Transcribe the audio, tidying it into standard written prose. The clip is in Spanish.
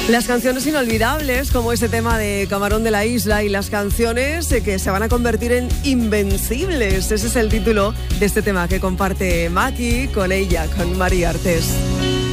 Las canciones inolvidables, como ese tema de Camarón de la Isla, y las canciones que se van a convertir en invencibles. Ese es el título de este tema que comparte Maki con ella, con María Artés.